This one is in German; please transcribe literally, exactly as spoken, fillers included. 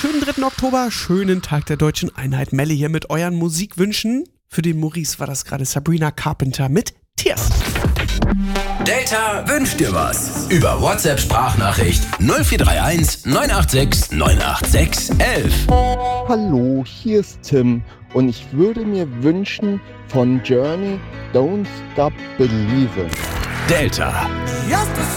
schönen dritten Oktober, schönen Tag der deutschen Einheit. Melle hier mit euren Musikwünschen. Für den Maurice war das gerade Sabrina Carpenter mit Tears. Delta wünscht dir was. Über WhatsApp-Sprachnachricht null vier drei eins neun acht sechs neun acht sechs eins eins. Hallo, hier ist Tim und ich würde mir wünschen von Journey Don't Stop Believing. Delta.